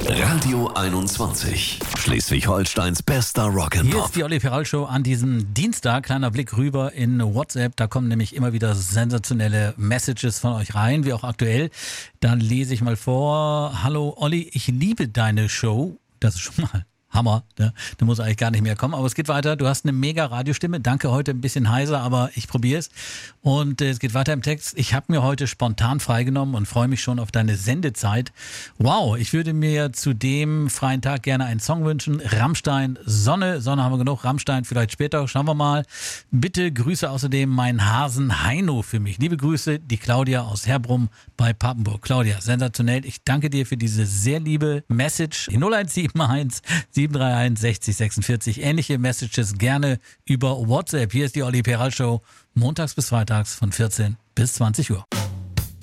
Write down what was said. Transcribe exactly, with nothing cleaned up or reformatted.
Radio einundzwanzig. Schleswig-Holsteins bester Rock'n'Pop. Hier ist die Olli Peral Show an diesem Dienstag. Kleiner Blick rüber in WhatsApp. Da kommen nämlich immer wieder sensationelle Messages von euch rein, wie auch aktuell. Dann lese ich mal vor. Hallo Olli, ich liebe deine Show. Das ist schon mal Hammer, ne? Da muss eigentlich gar nicht mehr kommen. Aber es geht weiter. Du hast eine mega Radiostimme. Danke, heute ein bisschen heiser, aber ich probiere es. Und äh, es geht weiter im Text. Ich habe mir heute spontan freigenommen und freue mich schon auf deine Sendezeit. Wow, ich würde mir zu dem freien Tag gerne einen Song wünschen. Rammstein, Sonne. Sonne haben wir genug. Rammstein vielleicht später. Schauen wir mal. Bitte grüße außerdem meinen Hasen Heino für mich. Liebe Grüße, die Claudia aus Herbrum bei Papenburg. Claudia, sensationell. Ich danke dir für diese sehr liebe Message. null eins sieben eins sieben drei eins sechzig sechsundvierzig. Ähnliche Messages gerne über WhatsApp. Hier ist die Olli Peral Show, montags bis freitags von vierzehn bis zwanzig Uhr.